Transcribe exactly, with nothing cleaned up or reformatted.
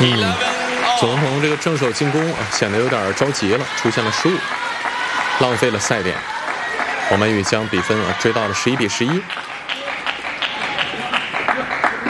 嗯，总统这个正手进攻啊，显得有点着急了，出现了失误，浪费了赛点。红玫瑰将比分啊追到了十一比十一。